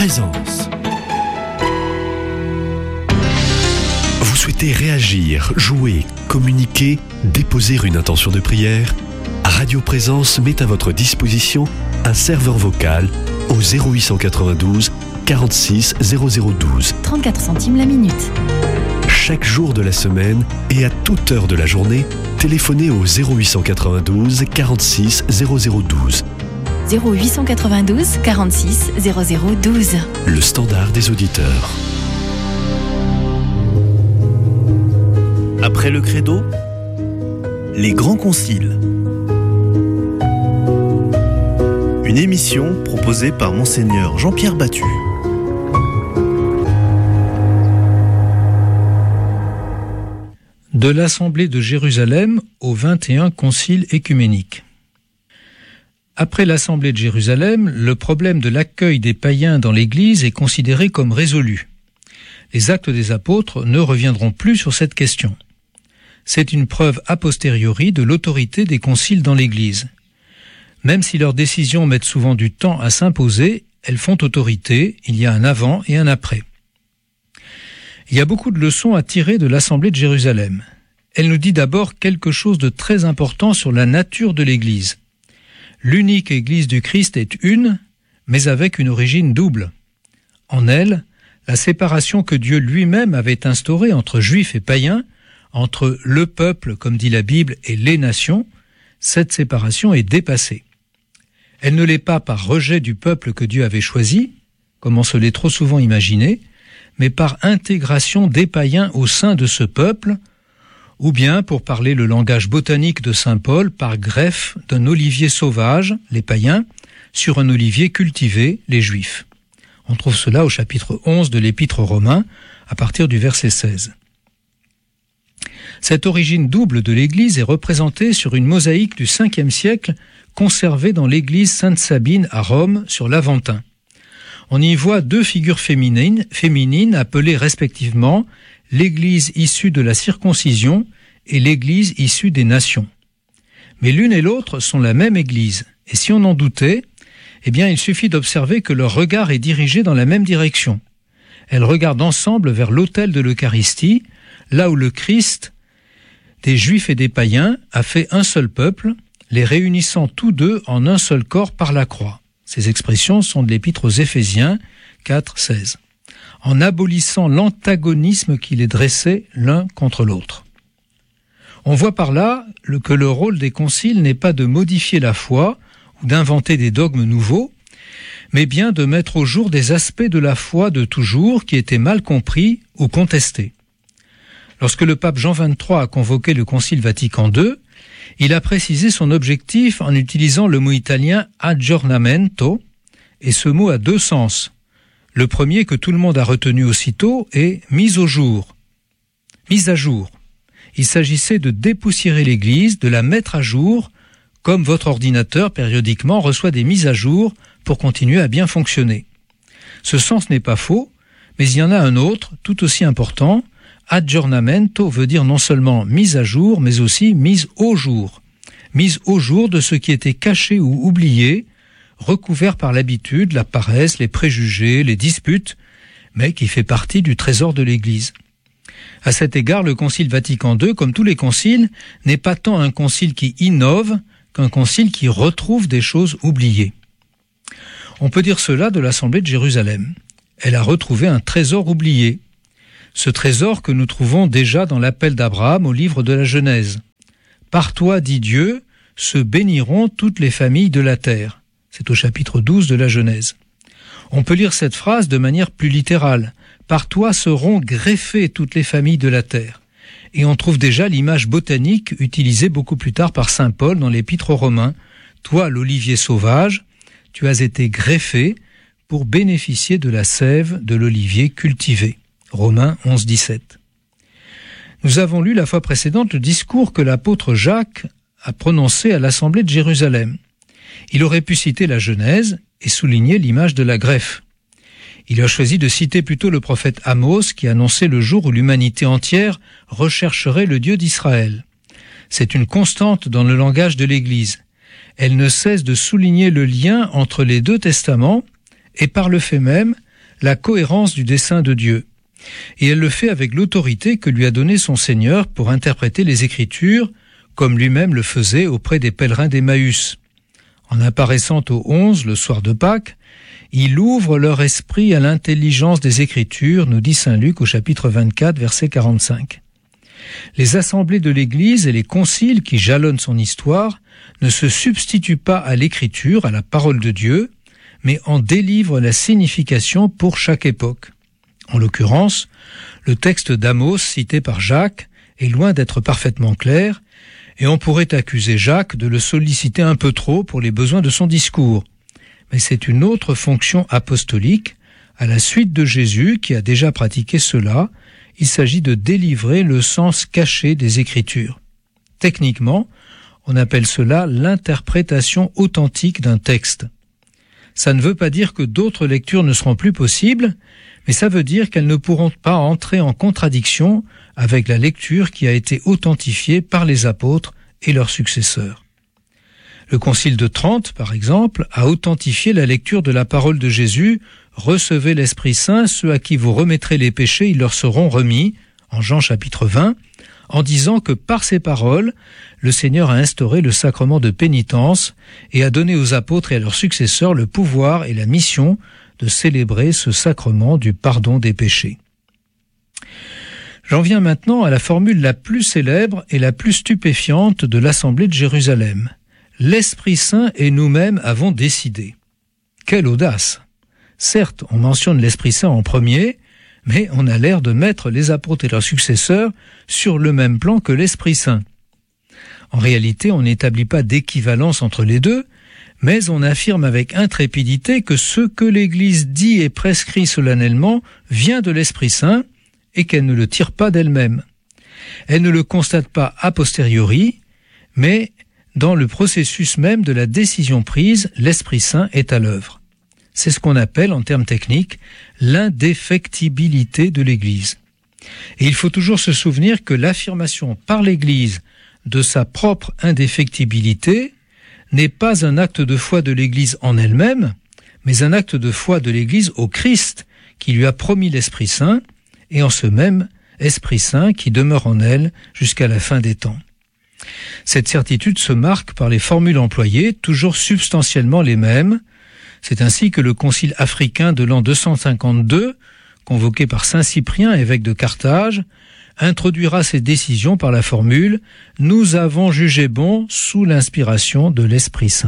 Présence. Vous souhaitez réagir, jouer, communiquer, déposer une intention de prière? Radio Présence met à votre disposition un serveur vocal au 0892 46 0012. 34 centimes la minute. Chaque jour de la semaine et à toute heure de la journée, téléphonez au 0892 46 0012. 0892 46 0012. Le standard des auditeurs. Après le credo, les grands conciles. Une émission proposée par Monseigneur Jean-Pierre Battu. De l'Assemblée de Jérusalem au 21 Concile œcuménique. Après l'Assemblée de Jérusalem, le problème de l'accueil des païens dans l'Église est considéré comme résolu. Les Actes des Apôtres ne reviendront plus sur cette question. C'est une preuve a posteriori de l'autorité des conciles dans l'Église. Même si leurs décisions mettent souvent du temps à s'imposer, elles font autorité, il y a un avant et un après. Il y a beaucoup de leçons à tirer de l'Assemblée de Jérusalem. Elle nous dit d'abord quelque chose de très important sur la nature de l'Église. L'unique Église du Christ est une, mais avec une origine double. En elle, la séparation que Dieu lui-même avait instaurée entre juifs et païens, entre le peuple, comme dit la Bible, et les nations, cette séparation est dépassée. Elle ne l'est pas par rejet du peuple que Dieu avait choisi, comme on se l'est trop souvent imaginé, mais par intégration des païens au sein de ce peuple, ou bien, pour parler le langage botanique de saint Paul, par greffe d'un olivier sauvage, les païens, sur un olivier cultivé, les juifs. On trouve cela au chapitre 11 de l'Épître aux Romains, à partir du verset 16. Cette origine double de l'Église est représentée sur une mosaïque du 5e siècle, conservée dans l'église Sainte-Sabine à Rome, sur l'Aventin. On y voit deux figures féminines appelées respectivement l'Église issue de la circoncision et l'Église issue des nations. Mais l'une et l'autre sont la même Église, et si on en doutait, eh bien il suffit d'observer que leur regard est dirigé dans la même direction. Elles regardent ensemble vers l'autel de l'Eucharistie, là où le Christ, des Juifs et des païens, a fait un seul peuple, les réunissant tous deux en un seul corps par la croix. Ces expressions sont de l'Épître aux Éphésiens 4, 16. En abolissant l'antagonisme qui les dressait l'un contre l'autre. On voit par là que le rôle des conciles n'est pas de modifier la foi ou d'inventer des dogmes nouveaux, mais bien de mettre au jour des aspects de la foi de toujours qui étaient mal compris ou contestés. Lorsque le pape Jean XXIII a convoqué le Concile Vatican II, il a précisé son objectif en utilisant le mot italien aggiornamento, et ce mot a deux sens. Le premier que tout le monde a retenu aussitôt est mise au jour. Mise à jour. Il s'agissait de dépoussiérer l'Église, de la mettre à jour, comme votre ordinateur périodiquement reçoit des mises à jour pour continuer à bien fonctionner. Ce sens n'est pas faux, mais il y en a un autre, tout aussi important. Aggiornamento veut dire non seulement mise à jour, mais aussi mise au jour. Mise au jour de ce qui était caché ou oublié, recouvert par l'habitude, la paresse, les préjugés, les disputes, mais qui fait partie du trésor de l'Église. À cet égard, le Concile Vatican II, comme tous les conciles, n'est pas tant un concile qui innove qu'un concile qui retrouve des choses oubliées. On peut dire cela de l'Assemblée de Jérusalem. Elle a retrouvé un trésor oublié. Ce trésor que nous trouvons déjà dans l'appel d'Abraham au livre de la Genèse. « Par toi, dit Dieu, se béniront toutes les familles de la terre ». C'est au chapitre 12 de la Genèse. On peut lire cette phrase de manière plus littérale. « Par toi seront greffées toutes les familles de la terre ». Et on trouve déjà l'image botanique utilisée beaucoup plus tard par saint Paul dans l'Épître aux Romains. « Toi, l'olivier sauvage, tu as été greffé pour bénéficier de la sève de l'olivier cultivé. » Romains 11, 17. Nous avons lu la fois précédente le discours que l'apôtre Jacques a prononcé à l'Assemblée de Jérusalem. Il aurait pu citer la Genèse et souligner l'image de la greffe. Il a choisi de citer plutôt le prophète Amos qui annonçait le jour où l'humanité entière rechercherait le Dieu d'Israël. C'est une constante dans le langage de l'Église. Elle ne cesse de souligner le lien entre les deux testaments et par le fait même la cohérence du dessein de Dieu. Et elle le fait avec l'autorité que lui a donnée son Seigneur pour interpréter les Écritures, comme lui-même le faisait auprès des pèlerins d'Emmaüs. En apparaissant au 11, le soir de Pâques, il ouvre leur esprit à l'intelligence des Écritures, nous dit saint Luc au chapitre 24, verset 45. Les assemblées de l'Église et les conciles qui jalonnent son histoire ne se substituent pas à l'Écriture, à la parole de Dieu, mais en délivrent la signification pour chaque époque. En l'occurrence, le texte d'Amos cité par Jacques est loin d'être parfaitement clair, et on pourrait accuser Jacques de le solliciter un peu trop pour les besoins de son discours. Mais c'est une autre fonction apostolique, à la suite de Jésus qui a déjà pratiqué cela. Il s'agit de délivrer le sens caché des Écritures. Techniquement, on appelle cela l'interprétation authentique d'un texte. Ça ne veut pas dire que d'autres lectures ne seront plus possibles, mais ça veut dire qu'elles ne pourront pas entrer en contradiction avec la lecture qui a été authentifiée par les apôtres et leurs successeurs. Le Concile de Trente, par exemple, a authentifié la lecture de la parole de Jésus « Recevez l'Esprit Saint, ceux à qui vous remettrez les péchés, ils leur seront remis » en Jean chapitre 20, en disant que par ces paroles, le Seigneur a instauré le sacrement de pénitence et a donné aux apôtres et à leurs successeurs le pouvoir et la mission de célébrer ce sacrement du pardon des péchés. J'en viens maintenant à la formule la plus célèbre et la plus stupéfiante de l'Assemblée de Jérusalem. L'Esprit Saint et nous-mêmes avons décidé. Quelle audace! Certes, on mentionne l'Esprit Saint en premier, mais on a l'air de mettre les apôtres et leurs successeurs sur le même plan que l'Esprit Saint. En réalité, on n'établit pas d'équivalence entre les deux, mais on affirme avec intrépidité que ce que l'Église dit et prescrit solennellement vient de l'Esprit Saint et qu'elle ne le tire pas d'elle-même. Elle ne le constate pas a posteriori, mais dans le processus même de la décision prise, l'Esprit Saint est à l'œuvre. C'est ce qu'on appelle, en termes techniques, l'indéfectibilité de l'Église. Et il faut toujours se souvenir que l'affirmation par l'Église de sa propre indéfectibilité n'est pas un acte de foi de l'Église en elle-même, mais un acte de foi de l'Église au Christ, qui lui a promis l'Esprit Saint, et en ce même Esprit Saint qui demeure en elle jusqu'à la fin des temps. Cette certitude se marque par les formules employées, toujours substantiellement les mêmes. C'est ainsi que le concile africain de l'an 252, convoqué par saint Cyprien, évêque de Carthage, introduira ses décisions par la formule « Nous avons jugé bon sous l'inspiration de l'Esprit Saint ».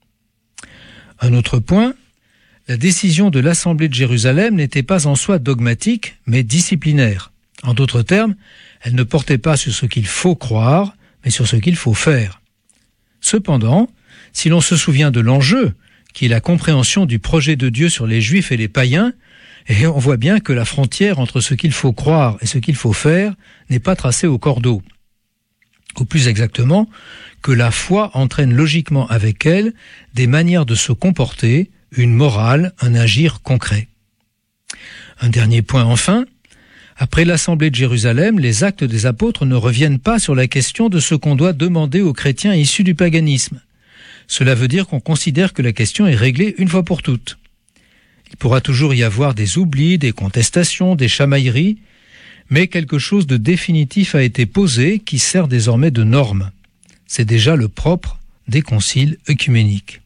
Un autre point, la décision de l'Assemblée de Jérusalem n'était pas en soi dogmatique, mais disciplinaire. En d'autres termes, elle ne portait pas sur ce qu'il faut croire, mais sur ce qu'il faut faire. Cependant, si l'on se souvient de l'enjeu, qui est la compréhension du projet de Dieu sur les Juifs et les païens, et on voit bien que la frontière entre ce qu'il faut croire et ce qu'il faut faire n'est pas tracée au cordeau. Ou plus exactement, que la foi entraîne logiquement avec elle des manières de se comporter, une morale, un agir concret. Un dernier point enfin, après l'Assemblée de Jérusalem, les actes des apôtres ne reviennent pas sur la question de ce qu'on doit demander aux chrétiens issus du paganisme. Cela veut dire qu'on considère que la question est réglée une fois pour toutes. Il pourra toujours y avoir des oublis, des contestations, des chamailleries, mais quelque chose de définitif a été posé qui sert désormais de norme. C'est déjà le propre des conciles œcuméniques.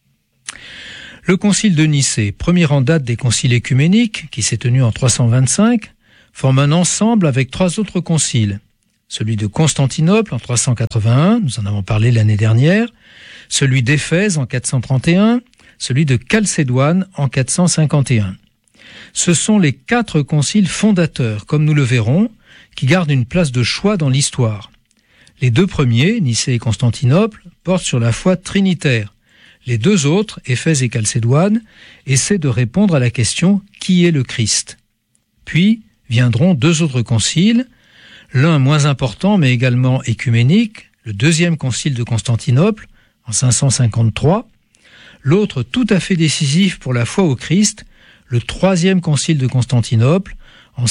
Le concile de Nicée, premier en date des conciles œcuméniques, qui s'est tenu en 325, forme un ensemble avec trois autres conciles. Celui de Constantinople en 381, nous en avons parlé l'année dernière, celui d'Éphèse en 431, celui de Chalcédoine en 451. Ce sont les quatre conciles fondateurs, comme nous le verrons, qui gardent une place de choix dans l'histoire. Les deux premiers, Nicée et Constantinople, portent sur la foi trinitaire. Les deux autres, Éphèse et Chalcédoine, essaient de répondre à la question « Qui est le Christ ?» Puis viendront deux autres conciles, l'un moins important mais également écuménique, le deuxième concile de Constantinople en 553, l'autre tout à fait décisif pour la foi au Christ, le troisième concile de Constantinople en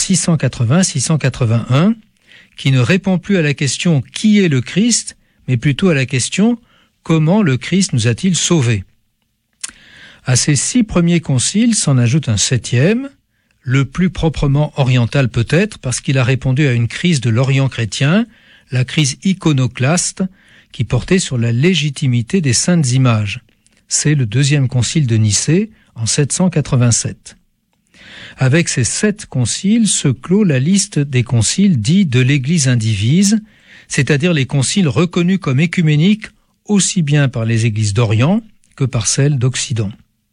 680-681, qui ne répond plus à la question « Qui est le Christ ?», mais plutôt à la question « Comment le Christ nous a-t-il sauvés ?» À ces 6 premiers conciles s'en ajoute un 7e, le plus proprement oriental peut-être, parce qu'il a répondu à une crise de l'Orient chrétien, la crise iconoclaste, qui portait sur la légitimité des saintes images. C'est le 2e concile de Nicée, en 787. Avec ces 7 conciles se clôt la liste des conciles dits de l'Église indivise, c'est-à-dire les conciles reconnus comme écuméniques aussi bien par les églises d'Orient que par celles d'Occident.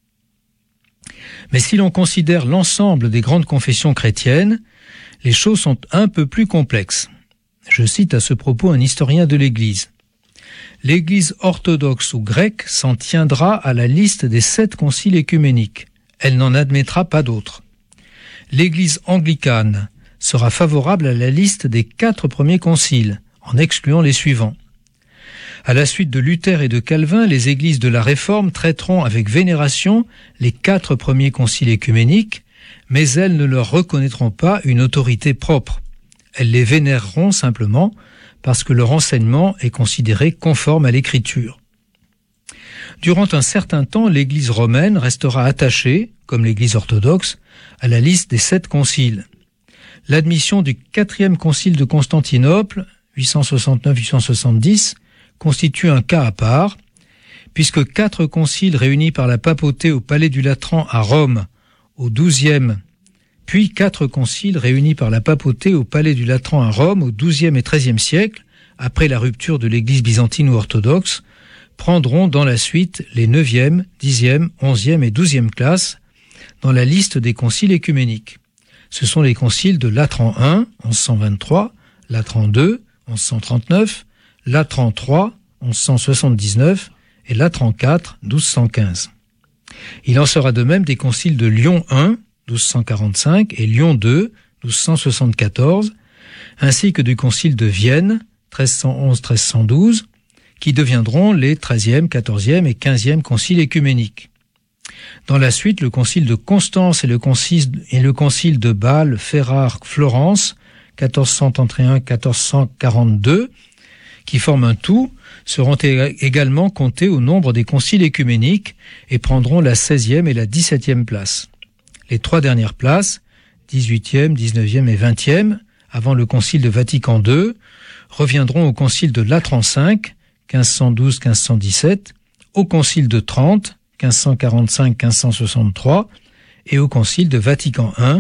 Mais si l'on considère l'ensemble des grandes confessions chrétiennes, les choses sont un peu plus complexes. Je cite à ce propos un historien de l'Église. L'Église orthodoxe ou grecque s'en tiendra à la liste des 7 conciles écuméniques. Elle n'en admettra pas d'autres. L'Église anglicane sera favorable à la liste des 4 premiers conciles, en excluant les suivants. À la suite de Luther et de Calvin, les églises de la Réforme traiteront avec vénération les 4 premiers conciles écuméniques, mais elles ne leur reconnaîtront pas une autorité propre. Elles les vénéreront simplement parce que leur enseignement est considéré conforme à l'Écriture. Durant un certain temps, l'Église romaine restera attachée, comme l'Église orthodoxe, à la liste des 7 conciles. L'admission du 4e concile de Constantinople, 869-870, constitue un cas à part, puisque 4 conciles réunis par la papauté au Palais du Latran à Rome au XIIe, puis 4 conciles réunis par la papauté au Palais du Latran à Rome au XIIe et XIIIe siècle, après la rupture de l'Église byzantine ou orthodoxe, prendront dans la suite les 9e, 10e, 11e et 12e classes dans la liste des conciles écuméniques. Ce sont les conciles de Latran I, 1123, Latran II, 1139, Latran III, 1179 et Latran IV, 1215. Il en sera de même des conciles de Lyon I, 1245 et Lyon II, 1274, ainsi que du concile de Vienne, 1311-1312, qui deviendront les 13e, 14e et 15e conciles écuméniques. Dans la suite, le concile de Constance et le concile de Bâle, Ferrare, Florence, 1431-1442, qui forment un tout, seront également comptés au nombre des conciles écuméniques et prendront la 16e et la 17e place. Les 3 dernières places, 18e, 19e et 20e, avant le concile de Vatican II, reviendront au concile de Latran V, 1512-1517, au concile de Trente, 1545-1563, et au concile de Vatican I,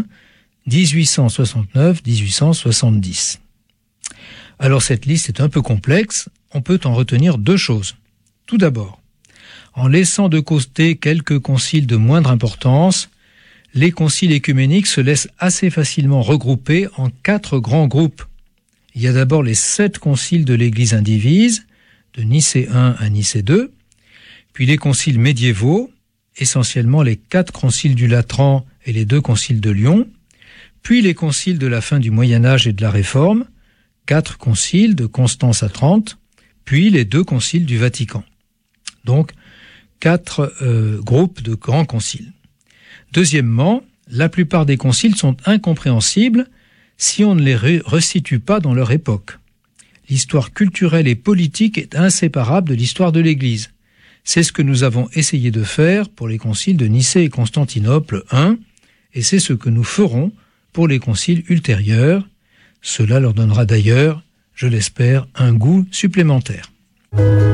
1869-1870. Alors cette liste est un peu complexe, on peut en retenir 2 choses. Tout d'abord, en laissant de côté quelques conciles de moindre importance, les conciles écuméniques se laissent assez facilement regrouper en 4 grands groupes. Il y a d'abord les 7 conciles de l'Église indivise, de Nicée I à Nicée II, puis les conciles médiévaux, essentiellement les 4 conciles du Latran et les 2 conciles de Lyon, puis les conciles de la fin du Moyen-Âge et de la Réforme, 4 conciles de Constance à Trente, puis les 2 conciles du Vatican. Donc, 4 groupes de grands conciles. Deuxièmement, la plupart des conciles sont incompréhensibles si on ne les resitue pas dans leur époque. L'histoire culturelle et politique est inséparable de l'histoire de l'Église. C'est ce que nous avons essayé de faire pour les conciles de Nicée et Constantinople I, et c'est ce que nous ferons pour les conciles ultérieurs. Cela leur donnera d'ailleurs, je l'espère, un goût supplémentaire.